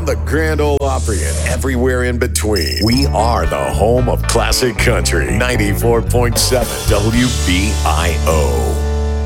the Grand Ole Opry and everywhere in between. We are the home of classic country. 94.7 WBIO.